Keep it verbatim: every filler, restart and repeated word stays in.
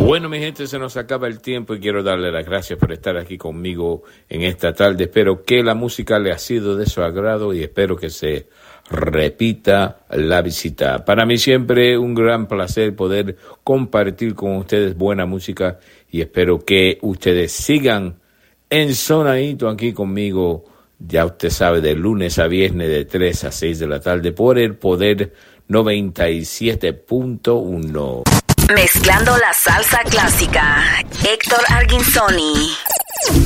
Bueno, mi gente, se nos acaba el tiempo y quiero darle las gracias por estar aquí conmigo en esta tarde. Espero que la música le ha sido de su agrado y espero que se repita la visita. Para mí siempre un gran placer poder compartir con ustedes buena música y espero que ustedes sigan ensonadito aquí conmigo. Ya usted sabe, de lunes a viernes de tres a seis de la tarde por el Poder noventa y siete punto uno. Mezclando la salsa clásica, Héctor Arguinzoni.